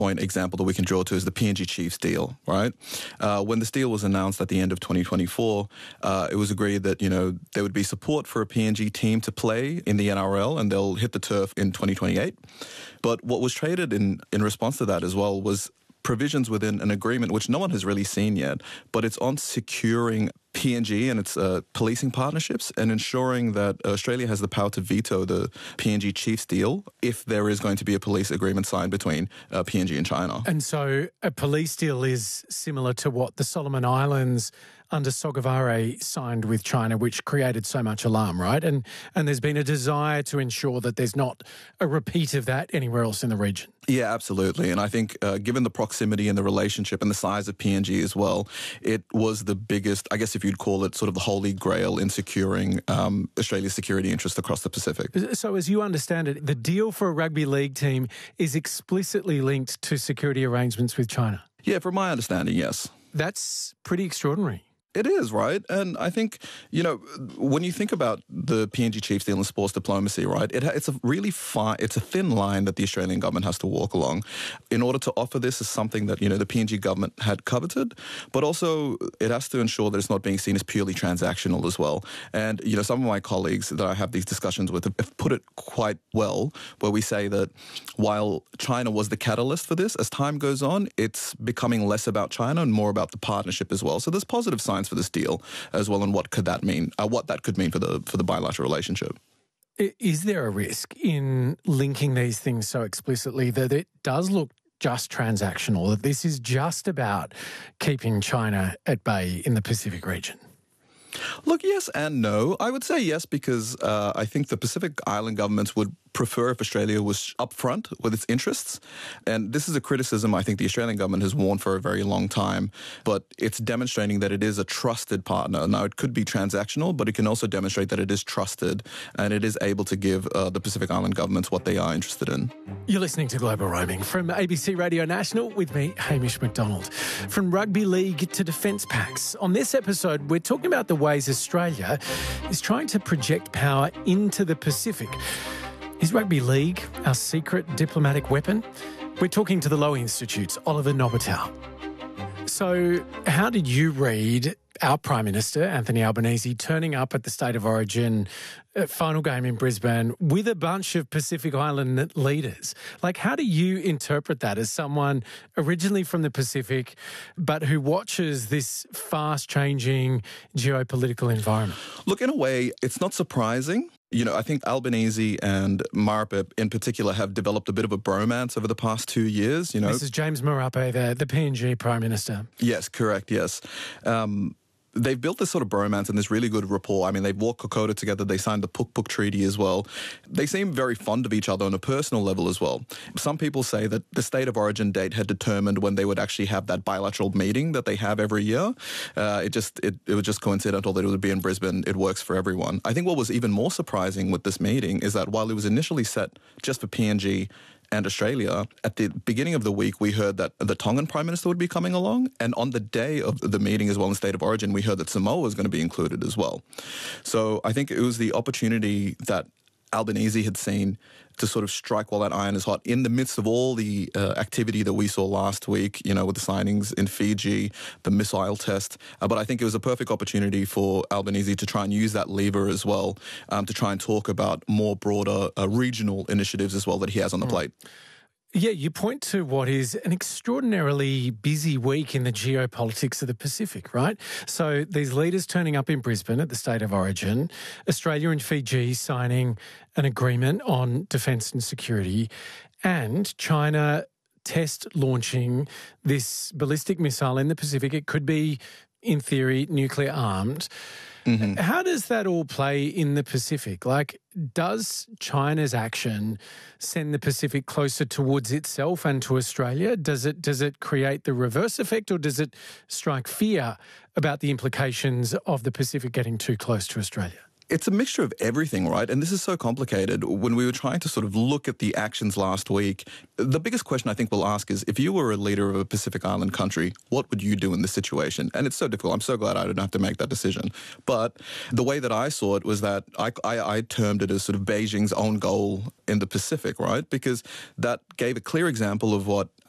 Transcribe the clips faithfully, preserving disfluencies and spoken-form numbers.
point example that we can draw to is the P N G Chiefs deal, right? Uh, when this deal was announced at the end of twenty twenty-four, uh, it was agreed that, you know, there would be support for a P N G team to play in the N R L, and they'll hit the turf in twenty twenty-eight. But what was traded in, in response to that as well was provisions within an agreement which no one has really seen yet, but it's on securing P N G and its uh, policing partnerships and ensuring that Australia has the power to veto the P N G Chiefs deal if there is going to be a police agreement signed between uh, P N G and China. And so a police deal is similar to what the Solomon Islands under Sogavare signed with China, which created so much alarm, right? And and there's been a desire to ensure that there's not a repeat of that anywhere else in the region. Yeah, absolutely. And I think uh, given the proximity and the relationship and the size of P N G as well, it was the biggest, I guess if you'd call it sort of the holy grail in securing um, Australia's security interests across the Pacific. So as you understand it, the deal for a rugby league team is explicitly linked to security arrangements with China? Yeah, from my understanding, yes. That's pretty extraordinary. It is, right? And I think, you know, when you think about the P N G Chiefs deal and sports diplomacy, right, it, it's a really fine, it's a thin line that the Australian government has to walk along in order to offer this as something that, you know, the P N G government had coveted, but also it has to ensure that it's not being seen as purely transactional as well. And, you know, some of my colleagues that I have these discussions with have put it quite well, where we say that while China was the catalyst for this, as time goes on, it's becoming less about China and more about the partnership as well. So there's positive signs for this deal as well, and what could that mean? Uh, what that could mean for the for the bilateral relationship. Is there a risk in linking these things so explicitly that it does look just transactional? That this is just about keeping China at bay in the Pacific region? Look, yes and no. I would say yes because uh, I think the Pacific Island governments would prefer if Australia was upfront with its interests. And this is a criticism I think the Australian government has worn for a very long time, but it's demonstrating that it is a trusted partner. Now, it could be transactional, but it can also demonstrate that it is trusted and it is able to give uh, the Pacific Island governments what they are interested in. You're listening to Global Roaming from A B C Radio National with me, Hamish McDonald. From rugby league to defence pacts. On this episode, we're talking about the ways Australia is trying to project power into the Pacific. Is rugby league our secret diplomatic weapon? We're talking to the Lowy Institute's Oliver Nobitow. So how did you read our Prime Minister, Anthony Albanese, turning up at the State of Origin uh, final game in Brisbane with a bunch of Pacific Island leaders? Like, how do you interpret that as someone originally from the Pacific, but who watches this fast-changing geopolitical environment? Look, in a way, it's not surprising. You know, I think Albanese and Marape in particular have developed a bit of a bromance over the past two years, you know. This is James Marape, the, the P N G Prime Minister. Yes, correct, yes. Um, they've built this sort of bromance and this really good rapport. I mean, they've walked Kokoda together. They signed the Puk Puk Treaty as well. They seem very fond of each other on a personal level as well. Some people say that the State of Origin date had determined when they would actually have that bilateral meeting that they have every year. Uh, it just it, it was just coincidental that it would be in Brisbane. It works for everyone. I think what was even more surprising with this meeting is that while it was initially set just for P N G and Australia, at the beginning of the week, we heard that the Tongan Prime Minister would be coming along. And on the day of the meeting as well in the State of Origin, we heard that Samoa was going to be included as well. So I think it was the opportunity that Albanese had seen to sort of strike while that iron is hot in the midst of all the uh, activity that we saw last week, you know, with the signings in Fiji, the missile test. Uh, but I think it was a perfect opportunity for Albanese to try and use that lever as well, um, to try and talk about more broader uh, regional initiatives as well that he has on the plate. Yeah, you point to what is an extraordinarily busy week in the geopolitics of the Pacific, right? So these leaders turning up in Brisbane at the State of Origin, Australia and Fiji signing an agreement on defence and security, and China test launching this ballistic missile in the Pacific. It could be, in theory, nuclear armed. Mm-hmm. How does that all play in the Pacific? Like, does China's action send the Pacific closer towards itself and to Australia? Does it does it create the reverse effect, or does it strike fear about the implications of the Pacific getting too close to Australia? It's a mixture of everything, right? And this is so complicated. When we were trying to sort of look at the actions last week, the biggest question I think we'll ask is, if you were a leader of a Pacific Island country, what would you do in this situation? And it's so difficult. I'm so glad I didn't have to make that decision. But the way that I saw it was that I, I, I termed it as sort of Beijing's own goal in the Pacific, right? Because that gave a clear example of what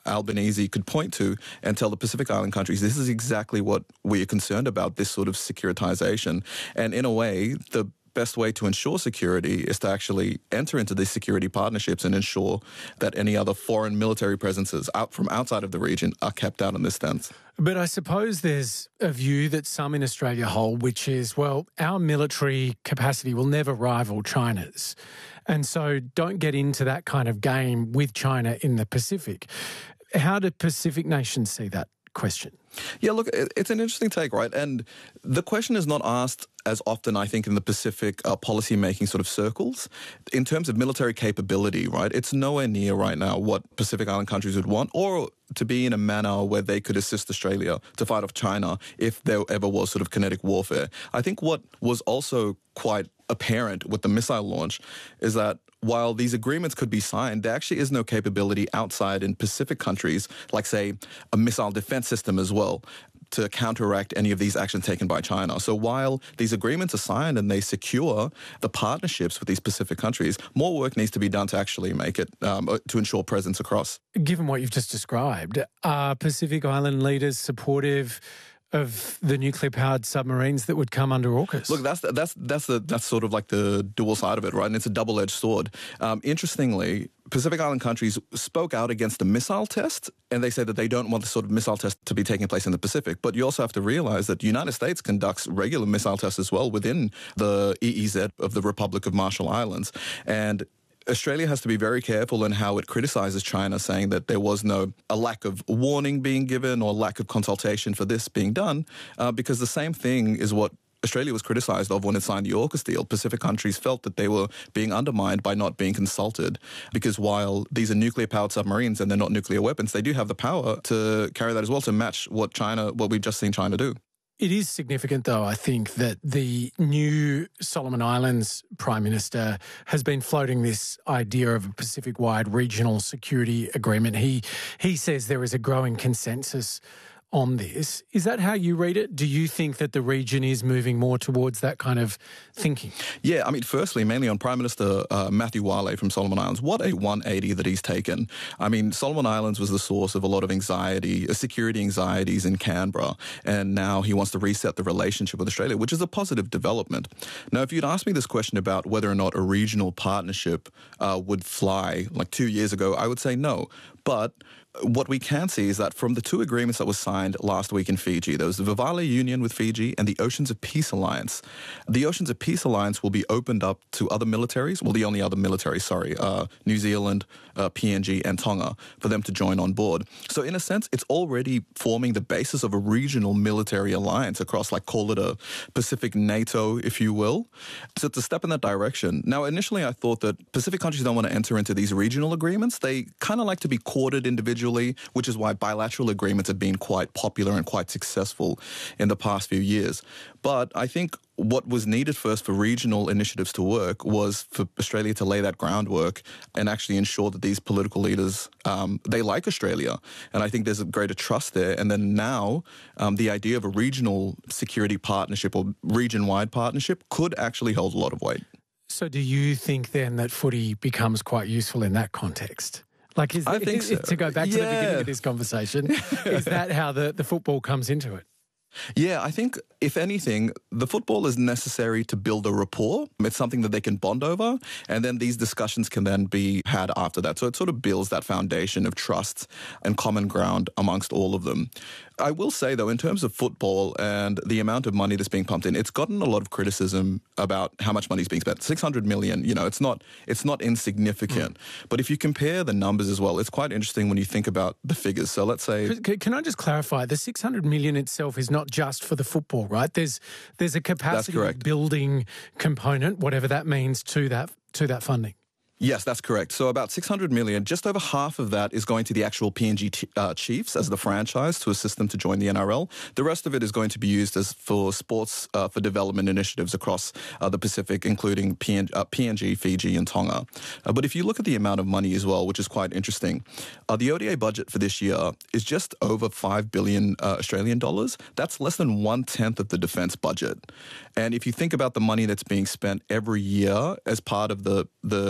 Albanese could point to and tell the Pacific Island countries, this is exactly what we are concerned about, this sort of securitization. And in a way, the best way to ensure security is to actually enter into these security partnerships and ensure that any other foreign military presences out from outside of the region are kept out in this sense. But I suppose there's a view that some in Australia hold, which is, well, our military capacity will never rival China's. And so don't get into that kind of game with China in the Pacific. How do Pacific nations see that question? Yeah, look, it's an interesting take, right? And the question is not asked as often, I think, in the Pacific uh, policy-making sort of circles. In terms of military capability, right, it's nowhere near right now what Pacific Island countries would want, or to be in a manner where they could assist Australia to fight off China if there ever was sort of kinetic warfare. I think what was also quite apparent with the missile launch is that while these agreements could be signed, there actually is no capability outside in Pacific countries, like, say, a missile defense system as well, to counteract any of these actions taken by China. So while these agreements are signed and they secure the partnerships with these Pacific countries, more work needs to be done to actually make it, um, to ensure presence across. Given what you've just described, are Pacific Island leaders supportive of the nuclear-powered submarines that would come under AUKUS? Look, that's that's that's the that's sort of like the dual side of it, right? And it's a double-edged sword. Um, interestingly, Pacific Island countries spoke out against a missile test, and they said that they don't want the sort of missile test to be taking place in the Pacific. But you also have to realize that the United States conducts regular missile tests as well within the E E Z of the Republic of Marshall Islands, and Australia has to be very careful in how it criticizes China, saying that there was no a lack of warning being given or lack of consultation for this being done, uh, because the same thing is what Australia was criticized of when it signed the AUKUS deal. Pacific countries felt that they were being undermined by not being consulted, because while these are nuclear-powered submarines and they're not nuclear weapons, they do have the power to carry that as well, to match what China, what we've just seen China do. It is significant, though, I think, that the new Solomon Islands Prime Minister has been floating this idea of a Pacific-wide regional security agreement. He he says there is a growing consensus on this. Is that how you read it? Do you think that the region is moving more towards that kind of thinking? Yeah, I mean, firstly, mainly on Prime Minister uh, Matthew Wale from Solomon Islands. What a one eighty that he's taken. I mean, Solomon Islands was the source of a lot of anxiety, uh, security anxieties in Canberra, and now he wants to reset the relationship with Australia, which is a positive development. Now, if you'd asked me this question about whether or not a regional partnership uh, would fly like two years ago, I would say no. But what we can see is that from the two agreements that were signed last week in Fiji, there was the Vivale Union with Fiji and the Oceans of Peace Alliance. The Oceans of Peace Alliance will be opened up to other militaries, well, the only other military, sorry, uh, New Zealand, uh, P N G and Tonga, for them to join on board. So in a sense, it's already forming the basis of a regional military alliance across, like, call it a Pacific NATO, if you will. So it's a step in that direction. Now, initially, I thought that Pacific countries don't want to enter into these regional agreements. They kind of like to be courted individually, which is why bilateral agreements have been quite popular and quite successful in the past few years. But I think what was needed first for regional initiatives to work was for Australia to lay that groundwork and actually ensure that these political leaders, um, they like Australia. And I think there's a greater trust there. And then now um, the idea of a regional security partnership or region-wide partnership could actually hold a lot of weight. So do you think then that footy becomes quite useful in that context? Like, is, I think is, so. To go back to yeah. the beginning of this conversation, is that how the, the football comes into it? Yeah, I think, if anything, the football is necessary to build a rapport. It's something that they can bond over, and then these discussions can then be had after that. So it sort of builds that foundation of trust and common ground amongst all of them. I will say, though, in terms of football and the amount of money that's being pumped in, it's gotten a lot of criticism about how much money is being spent. six hundred million, you know, it's not it's not insignificant. Mm. But if you compare the numbers as well, it's quite interesting when you think about the figures. So let's say... Can I just clarify? The six hundred million itself is not just for the football, right? There's there's a capacity building component, whatever that means, to that to that funding. Yes, that's correct. So about six hundred million, just over half of that is going to the actual P N G t- uh, Chiefs as the franchise to assist them to join the N R L. The rest of it is going to be used as for sports uh, for development initiatives across uh, the Pacific, including P N- uh, P N G, Fiji and Tonga. Uh, but if you look at the amount of money as well, which is quite interesting, uh, the O D A budget for this year is just over five billion uh, Australian dollars. That's less than one-tenth of the defence budget. And if you think about the money that's being spent every year as part of the, the P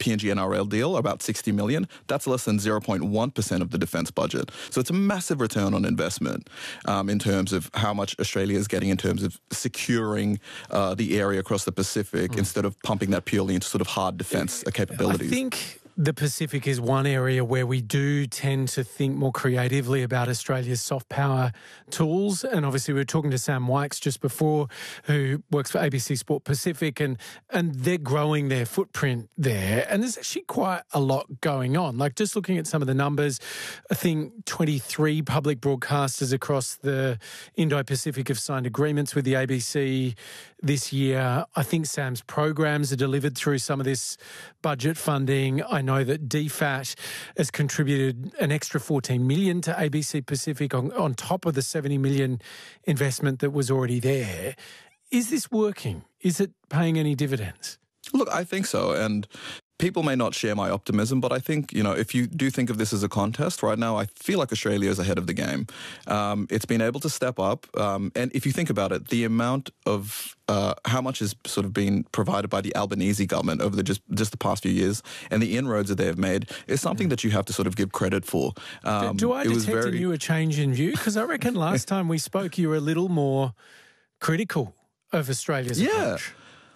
P N G N R L deal, about sixty million, that's less than zero point one percent of the defence budget. So it's a massive return on investment um, in terms of how much Australia is getting in terms of securing uh, the area across the Pacific mm. instead of pumping that purely into sort of hard defence capabilities. I think the Pacific is one area where we do tend to think more creatively about Australia's soft power tools. And obviously we were talking to Sam Wykes just before, who works for A B C Sport Pacific, and, and they're growing their footprint there. And there's actually quite a lot going on. Like just looking at some of the numbers, I think twenty-three public broadcasters across the Indo-Pacific have signed agreements with the A B C this year. I think Sam's programs are delivered through some of this budget funding. I know that D FAT has contributed an extra fourteen million dollars to A B C Pacific on, on top of the seventy million dollars investment that was already there. Is this working? Is it paying any dividends? Look, I think so. And people may not share my optimism, but I think, you know, if you do think of this as a contest right now, I feel like Australia is ahead of the game. Um, it's been able to step up. Um, and if you think about it, the amount of uh, how much has sort of been provided by the Albanese government over the just, just the past few years and the inroads that they have made is something mm. that you have to sort of give credit for. Um, do, do I detect very... in you a change in view? Because I reckon last time we spoke, you were a little more critical of Australia's yeah. approach.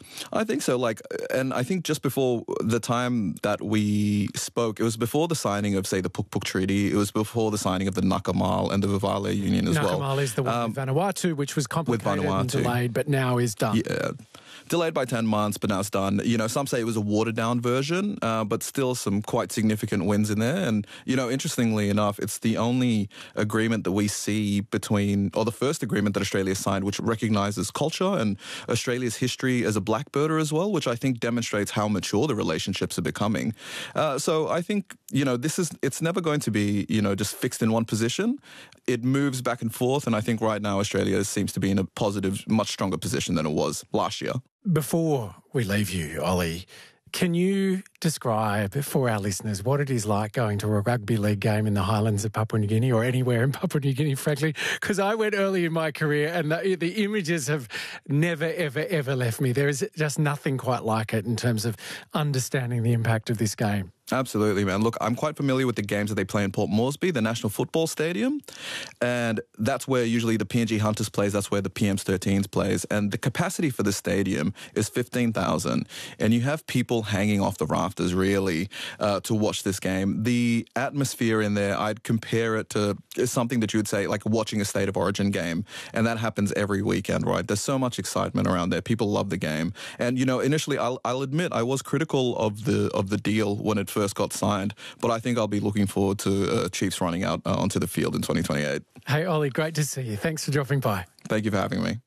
I think so. Like, and I think just before the time that we spoke, it was before the signing of, say, the Puk Puk Treaty. It was before the signing of the Nakamal and the Vivale Union as Nakamal well. Nakamal is the one um, with Vanuatu, which was complicated and delayed, but now is done. Yeah. Delayed by ten months, but now it's done. You know, some say it was a watered-down version, uh, but still some quite significant wins in there. And, you know, interestingly enough, it's the only agreement that we see between, or the first agreement that Australia signed, which recognises culture and Australia's history as a blackbirder as well, which I think demonstrates how mature the relationships are becoming. Uh, so I think, you know, this is, it's never going to be, you know, just fixed in one position. It moves back and forth. And I think right now Australia seems to be in a positive, much stronger position than it was last year. Before we leave you, Ollie, can you describe for our listeners what it is like going to a rugby league game in the highlands of Papua New Guinea, or anywhere in Papua New Guinea, frankly? Because I went early in my career and the, the images have never, ever, ever left me. There is just nothing quite like it in terms of understanding the impact of this game. Absolutely, man. Look, I'm quite familiar with the games that they play in Port Moresby, the National Football Stadium, and that's where usually the P N G Hunters plays, that's where the P M's thirteens plays, and the capacity for the stadium is fifteen thousand, and you have people hanging off the rafters, really, uh, to watch this game. The atmosphere in there, I'd compare it to something that you would say, like watching a State of Origin game, and that happens every weekend, right? There's so much excitement around there. People love the game, and, you know, initially, I'll, I'll admit, I was critical of the of the deal when it first got signed, but I think I'll be looking forward to uh, Chiefs running out uh, onto the field in twenty twenty-eight. Hey, Ollie, great to see you. Thanks for dropping by. Thank you for having me.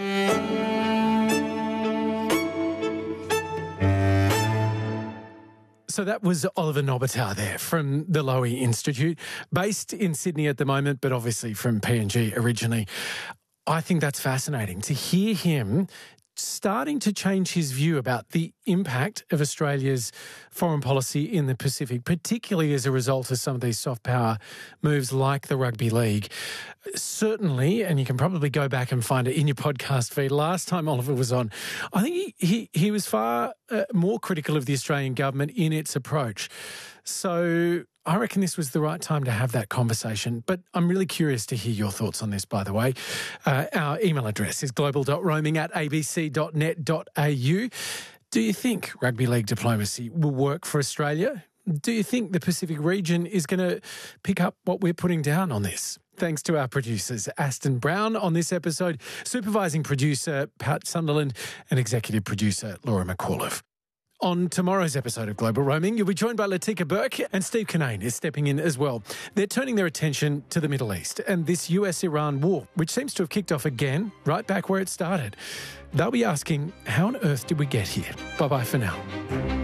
So that was Oliver Nobitow there from the Lowy Institute, based in Sydney at the moment, but obviously from P N G originally. I think that's fascinating to hear him starting to change his view about the impact of Australia's foreign policy in the Pacific, particularly as a result of some of these soft power moves like the Rugby League. Certainly, and you can probably go back and find it in your podcast feed, last time Oliver was on, I think he, he, he was far uh, more critical of the Australian government in its approach. So I reckon this was the right time to have that conversation. But I'm really curious to hear your thoughts on this, by the way. Uh, our email address is global dot roaming at a b c dot net dot a u. Do you think rugby league diplomacy will work for Australia? Do you think the Pacific region is going to pick up what we're putting down on this? Thanks to our producers, Aston Brown on this episode, supervising producer Pat Sunderland, and executive producer Laura McAuliffe. On tomorrow's episode of Global Roaming, you'll be joined by Latika Burke, and Steve Kinane is stepping in as well. They're turning their attention to the Middle East and this U S Iran war, which seems to have kicked off again right back where it started. They'll be asking, how on earth did we get here? Bye-bye for now.